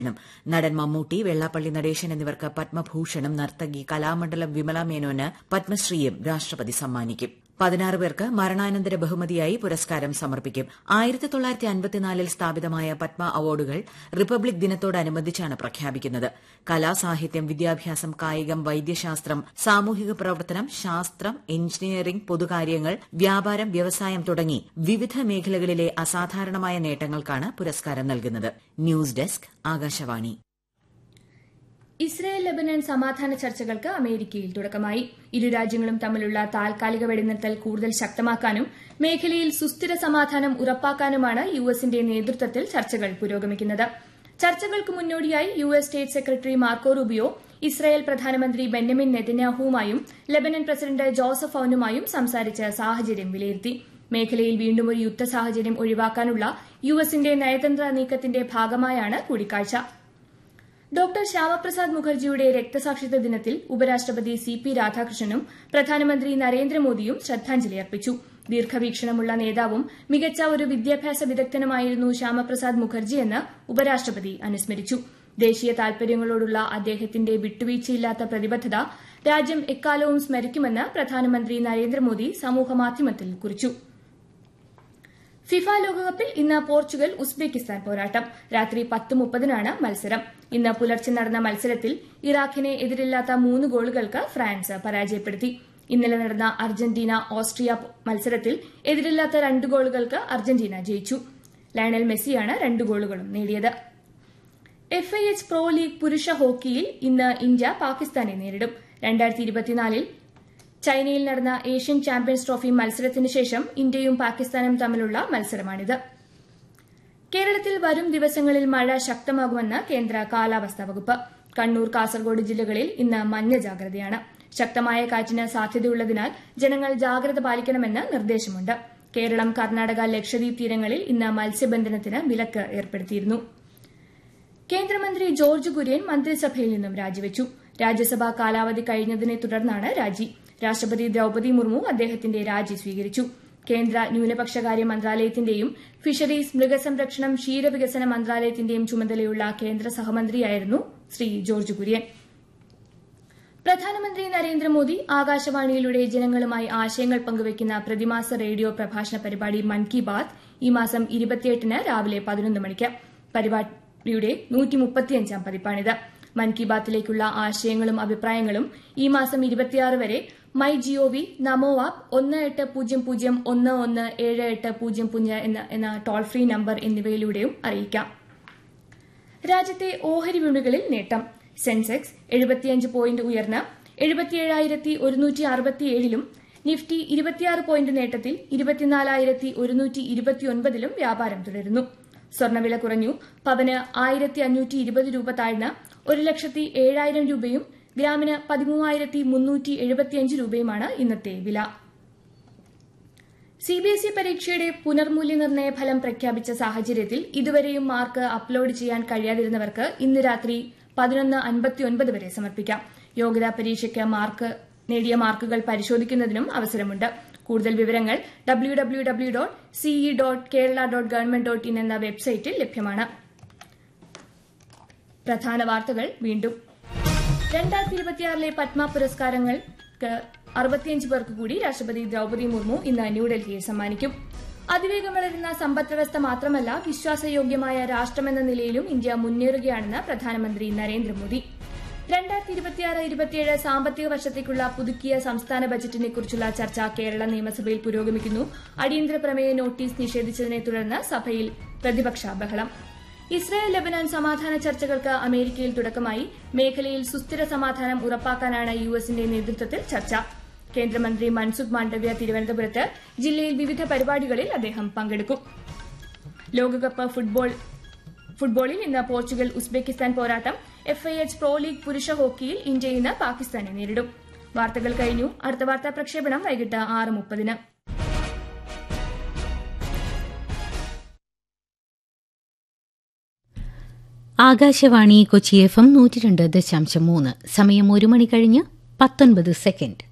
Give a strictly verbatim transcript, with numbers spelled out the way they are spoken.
നടൻ മമ്മൂട്ടി, വെള്ളാപ്പള്ളി നടേശൻ എന്നിവർക്ക് പത്മഭൂഷണും നർത്തകി കലാമണ്ഡലം വിമല മേനോന് പത്മശ്രീയും രാഷ്ട്രപതി സമ്മാനിക്കും. പതിനാറ് പേർക്ക് മരണാനന്തര ബഹുമതിയായി പുരസ്കാരം സമർപ്പിക്കും. ആയിരത്തി തൊള്ളായിരത്തി അൻപത്തിനാലിൽ സ്ഥാപിതമായ പത്മ അവാർഡുകൾ റിപ്പബ്ലിക് ദിനത്തോടനുബന്ധിച്ചാണ് പ്രഖ്യാപിക്കുന്നത്. കല, സാഹിത്യം, വിദ്യാഭ്യാസം, കായികം, വൈദ്യശാസ്ത്രം, സാമൂഹിക പ്രവർത്തനം, ശാസ്ത്രം, എഞ്ചിനീയറിംഗ്, പൊതുകാര്യങ്ങൾ, വ്യാപാരം, വ്യവസായം തുടങ്ങി വിവിധ മേഖലകളിലെ അസാധാരണമായ നേട്ടങ്ങൾക്കാണ് പുരസ്കാരം നൽകുന്നത്. News desk, Akashvani. Israel Lebanon സമാധാന ചർച്ചകൾക്ക് അമേരിക്കയിൽ തുടക്കമായി. ഇരു രാജ്യങ്ങളും തമ്മിലുള്ള താൽക്കാലിക വെടിനിർത്തൽ കൂടുതൽ ശക്തമാക്കാനും മേഖലയിൽ സുസ്ഥിര സമാധാനം ഉറപ്പാക്കാനുമാണ് യു എസിന്റെ നേതൃത്വത്തിൽ ചർച്ചകൾ പുരോഗമിക്കുന്നത്. ചർച്ചകൾക്ക് മുന്നോടിയായി U S state secretary Marco Rubio Israel പ്രധാനമന്ത്രി ബെന്യമിൻ നെതന്യാഹുവുമായും ലബനൻ പ്രസിഡന്റ് ജോസഫ് ഔനുമായും സംസാരിച്ച് സാഹചര്യം വിലയിരുത്തി. മേഖലയിൽ വീണ്ടും ഒരു യുദ്ധ സാഹചര്യം ഒഴിവാക്കാനുള്ള യു എസിന്റെ നയതന്ത്ര നീക്കത്തിന്റെ ഭാഗമായാണ് കൂടിക്കാഴ്ച. ഡോക്ടർ ശ്യാമപ്രസാദ് മുഖർജിയുടെ രക്തസാക്ഷിത്വ ദിനത്തിൽ ഉപരാഷ്ട്രപതി സി പി രാധാകൃഷ്ണനും പ്രധാനമന്ത്രി നരേന്ദ്രമോദിയും ശ്രദ്ധാഞ്ജലി അർപ്പിച്ചു. ദീർഘവീക്ഷണമുള്ള നേതാവും മികച്ച ഒരു വിദ്യാഭ്യാസ വിദഗ്ധനുമായിരുന്നു ശ്യാമപ്രസാദ് മുഖർജിയെന്ന് ഉപരാഷ്ട്രപതി അനുസ്മരിച്ചു. ദേശീയ താൽപര്യങ്ങളോടുള്ള അദ്ദേഹത്തിന്റെ വിട്ടുവീഴ്ചയില്ലാത്ത പ്രതിബദ്ധത രാജ്യം എക്കാലവും സ്മരിക്കുമെന്ന് പ്രധാനമന്ത്രി നരേന്ദ്രമോദി സമൂഹമാധ്യമത്തിൽ കുറിച്ചു. ഫിഫ ലോകകപ്പിൽ ഇന്ന് പോർച്ചുഗൽ ഉസ്ബെക്കിസ്ഥാൻ പോരാട്ടം. രാത്രി പത്ത് മുപ്പതിനാണ് മത്സരം. ഇന്ന് പുലർച്ചെ നടന്ന മത്സരത്തിൽ ഇറാഖിനെ എതിരില്ലാത്ത മൂന്ന് ഗോളുകൾക്ക് ഫ്രാൻസ് പരാജയപ്പെടുത്തി. ഇന്നലെ നടന്ന അർജന്റീന ഓസ്ട്രിയ മത്സരത്തിൽ എതിരില്ലാത്ത രണ്ട് ഗോളുകൾക്ക് അർജന്റീന ജയിച്ചു. ലയണൽ മെസ്സിയാണ് രണ്ട് ഗോളുകളും നേടിയത്. F I H pro league പുരുഷ ഹോക്കിയിൽ ഇന്ന് ഇന്ത്യ പാകിസ്ഥാനെ നേരിടും. രണ്ടായിരത്തി ഇരുപത്തിനാലിൽ ചൈനയിൽ നടന്ന ഏഷ്യൻ ചാമ്പ്യൻസ് ട്രോഫി മത്സരത്തിന് ശേഷം ഇന്ത്യയും പാകിസ്ഥാനും തമ്മിലുള്ള മത്സരമാണിത്. കേരളത്തിൽ വരും ദിവസങ്ങളിൽ മഴ ശക്തമാകുമെന്ന് കേന്ദ്ര കാലാവസ്ഥാ വകുപ്പ്. കണ്ണൂർ, കാസർഗോഡ് ജില്ലകളിൽ ഇന്ന് മഞ്ഞ ജാഗ്രതയാണ്. ശക്തമായ കാറ്റിന് സാധ്യതയുള്ളതിനാൽ ജനങ്ങൾ ജാഗ്രത പാലിക്കണമെന്ന് നിർദ്ദേശമുണ്ട്. കേരളം, കർണാടക, ലക്ഷദ്വീപ് തീരങ്ങളിൽ ഇന്ന് മത്സ്യബന്ധനത്തിന് വിലക്ക് ഏർപ്പെടുത്തിയിരുന്നു. കേന്ദ്രമന്ത്രി ജോർജ് കുര്യൻ മന്ത്രിസഭയിൽ നിന്നും രാജിവെച്ചു. രാജ്യസഭാ കാലാവധി കഴിഞ്ഞതിനെ തുടർന്നാണ് രാജി. രാഷ്ട്രപതി ദ്രൌപദി മുർമു അദ്ദേഹത്തിന്റെ രാജി സ്വീകരിച്ചു. കേന്ദ്ര ന്യൂനപക്ഷകാര്യ മന്ത്രാലയത്തിന്റെയും ഫിഷറീസ്, മൃഗസംരക്ഷണം, ക്ഷീരവികസന മന്ത്രാലയത്തിന്റെയും ചുമതലയുള്ള കേന്ദ്ര സഹമന്ത്രിയായിരുന്നു ശ്രീ ജോർജ് കുര്യൻ. പ്രധാനമന്ത്രി നരേന്ദ്രമോദി ആകാശവാണിയിലൂടെ ജനങ്ങളുമായി ആശയങ്ങൾ പങ്കുവയ്ക്കുന്ന പ്രതിമാസ റേഡിയോ പ്രഭാഷണ പരിപാടി മൻ കി ബാത് ഈ മാസം ഇരുപത്തിയെട്ടിന് രാവിലെ പതിനൊന്ന് മണിക്ക്. പരിപാടിയുടെ നൂറ്റിമുപ്പത്തിയഞ്ചാം പതിപ്പാണിത്. മൻ കി ബാത്തിലേക്കുള്ള ആശയങ്ങളും അഭിപ്രായങ്ങളും ഈ മാസം ഇരുപത്തിയാറ് വരെ മൈ ജിഒവി, നമോ ആപ്പ്, ഒന്ന് എട്ട് പൂജ്യം പൂജ്യം ഒന്ന് ഒന്ന് ഏഴ് എട്ട് പൂജ്യം പൂജ്യം എന്ന ടോൾ ഫ്രീ നമ്പർ എന്നിവയിലൂടെയും അറിയിക്കാം. രാജ്യത്തെ ഓഹരി വിപണികളിൽ നേട്ടം. സെൻസെക്സ് എഴുപത്തിയഞ്ച് പോയിന്റ് ഉയർന്ന് എഴുപത്തിയേഴായിരത്തി ഒരുന്നൂറ്റി അറുപത്തിയേഴിലും നിഫ്റ്റി ഇരുപത്തിയാറ് പോയിന്റ് നേട്ടത്തിൽ ഇരുപത്തിനാലായിരത്തി ഒരുന്നൂറ്റി ഇരുപത്തിയൊൻപതിലും വ്യാപാരം തുടരുന്നു. സ്വർണ്ണവില കുറഞ്ഞു. പവന് ആയിരത്തി അഞ്ഞൂറ്റി ഇരുപത് രൂപ താഴ്ന്ന് ഒരു ലക്ഷത്തി ഏഴായിരം രൂപയും ഗ്രാമിന് പതിമൂവായിരത്തി മുന്നൂറ്റി എഴുപത്തിയഞ്ച് രൂപയുമാണ് ഇന്നത്തെ വില. സിബിഎസ്ഇ പരീക്ഷയുടെ പുനർമൂല്യനിർണ്ണയ ഫലം പ്രഖ്യാപിച്ച സാഹചര്യത്തിൽ ഇതുവരെയും മാർക്ക് അപ്ലോഡ് ചെയ്യാൻ കഴിയാതിരുന്നവർക്ക് ഇന്ന് രാത്രി പതിനൊന്ന് അൻപത്തിയൊൻപത് വരെ സമർപ്പിക്കാം. യോഗ്യതാ പരീക്ഷയ്ക്ക് മാർക്ക് നേടിയ മാർക്കുകൾ പരിശോധിക്കുന്നതിനും അവസരമുണ്ട്. കൂടുതൽ വിവരങ്ങൾ W W W dot CE dot Kerala dot government dot in എന്ന വെബ്സൈറ്റിൽ ലഭ്യമാണ്. പ്രധാന വാർത്തകൾ വീണ്ടും. രണ്ടായിരത്തി ഇരുപത്തിയാറിലെ പത്മ പുരസ്കാരങ്ങൾക്ക് അറുപത്തിയഞ്ച് പേർക്ക് കൂടി രാഷ്ട്രപതി ദ്രൌപദി മുർമു ഇന്ന് ന്യൂഡൽഹിയിൽ സമ്മാനിക്കും. അതിവേഗം വളരുന്ന സമ്പദ് വ്യവസ്ഥ മാത്രമല്ല, വിശ്വാസയോഗ്യമായ രാഷ്ട്രമെന്ന നിലയിലും ഇന്ത്യ മുന്നേറുകയാണെന്ന് പ്രധാനമന്ത്രി നരേന്ദ്രമോദി. രണ്ടായിരത്തി ഇരുപത്തിയാറ് ഇരുപത്തിയേഴ് സാമ്പത്തിക വർഷത്തേക്കുള്ള പുതുക്കിയ സംസ്ഥാന ബജറ്റിനെക്കുറിച്ചുള്ള ചർച്ച കേരള നിയമസഭയിൽ പുരോഗമിക്കുന്നു. അടിയന്തര പ്രമേയ നോട്ടീസ് നിഷേധിച്ചതിനെ തുടർന്ന് സഭയിൽ പ്രതിപക്ഷ ബഹളം. ഇസ്രായേൽ ലെബനാൻ സമാധാന ചർച്ചകൾക്ക് അമേരിക്കയിൽ തുടക്കമായി. മേഖലയിൽ സുസ്ഥിര സമാധാനം ഉറപ്പാക്കാനാണ് യു എസിന്റെ നേതൃത്വത്തിൽ ചർച്ച. കേന്ദ്രമന്ത്രി മൻസുഖ് മാണ്ഡവ്യ തിരുവനന്തപുരത്ത്. ജില്ലയിൽ വിവിധ പരിപാടികളിൽ അദ്ദേഹം പങ്കെടുക്കും. ലോകകപ്പ് ഫുട്ബോൾ ഫുട്ബോളിൽ ഇന്ന് പോർച്ചുഗൽ ഉസ്ബെക്കിസ്ഥാൻ പോരാട്ടം. F I H pro league പുരുഷ ഹോക്കിയിൽ ഇന്ത്യ ഇന്ന് പാകിസ്ഥാനെ നേരിടും. വാർത്തകൾ കഴിഞ്ഞു. അടുത്ത വാർത്താ പ്രക്ഷേപണം വൈകിട്ട് ആറ് മുപ്പതിന്. ആകാശവാണി കൊച്ചി എഫ് എം നൂറ്റി രണ്ട് ദശാംശം മൂന്ന്. സമയം ഒരു മണി കഴിഞ്ഞ് പത്തൊൻപത് സെക്കൻഡ്.